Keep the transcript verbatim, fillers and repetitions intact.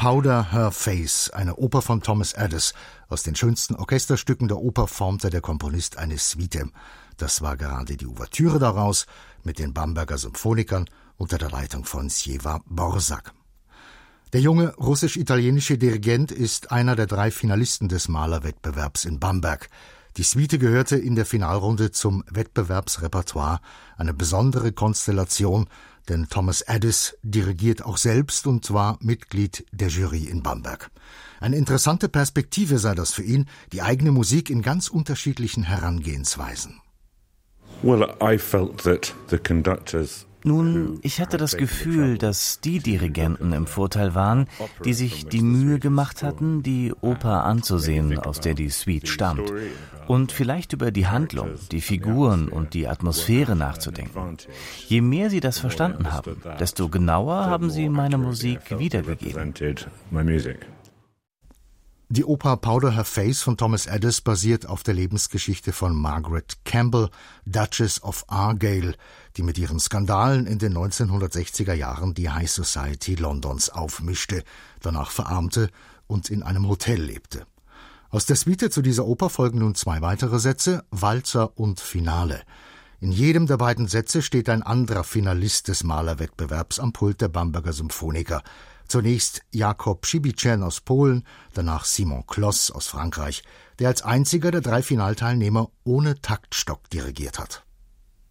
Powder Her Face, eine Oper von Thomas Adès. Aus den schönsten Orchesterstücken der Oper formte der Komponist eine Suite. Das war gerade die Ouvertüre daraus mit den Bamberger Symphonikern unter der Leitung von Siewa Borzak. Der junge russisch-italienische Dirigent ist einer der drei Finalisten des Malerwettbewerbs in Bamberg. Die Suite gehörte in der Finalrunde zum Wettbewerbsrepertoire, eine besondere Konstellation, denn Thomas Adès dirigiert auch selbst und war Mitglied der Jury in Bamberg. Eine interessante Perspektive sei das für ihn, die eigene Musik in ganz unterschiedlichen Herangehensweisen. Well, I felt that the conductors Nun, ich hatte das Gefühl, dass die Dirigenten im Vorteil waren, die sich die Mühe gemacht hatten, die Oper anzusehen, aus der die Suite stammt, und vielleicht über die Handlung, die Figuren und die Atmosphäre nachzudenken. Je mehr sie das verstanden haben, desto genauer haben sie meine Musik wiedergegeben. Die Oper Powder Her Face von Thomas Adès basiert auf der Lebensgeschichte von Margaret Campbell, Duchess of Argyll, die mit ihren Skandalen in den neunzehnhundertsechziger Jahren die High Society Londons aufmischte, danach verarmte und in einem Hotel lebte. Aus der Suite zu dieser Oper folgen nun zwei weitere Sätze, Walzer und Finale. In jedem der beiden Sätze steht ein anderer Finalist des Malerwettbewerbs am Pult der Bamberger Symphoniker. Zunächst Jakob Przybyszen aus Polen, danach Simon Kloss aus Frankreich, der als einziger der drei Finalteilnehmer ohne Taktstock dirigiert hat.